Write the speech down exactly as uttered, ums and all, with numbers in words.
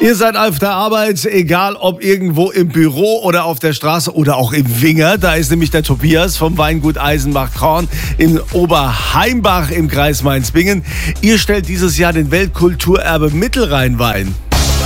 Ihr seid auf der Arbeit, egal ob irgendwo im Büro oder auf der Straße oder auch im Winger. Da ist nämlich der Tobias vom Weingut Eisenbach-Korn in Oberheimbach im Kreis Mainz-Bingen. Ihr stellt dieses Jahr den Weltkulturerbe Mittelrheinwein